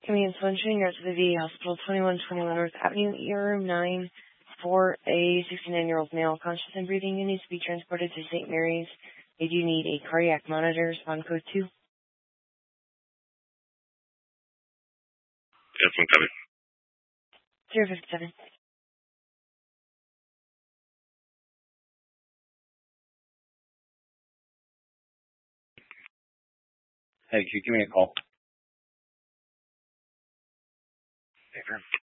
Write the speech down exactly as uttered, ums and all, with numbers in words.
Community Sunshine, you're at the V A Hospital, twenty-one twenty-one North Avenue, E R room nine, for a sixty-nine-year-old male, conscious and breathing, who needs to be transported to Saint Mary's. They do need a cardiac monitor, respond code two. Yes, I'm coming. zero fifty-seven. Hey, can you give me a call? Hey,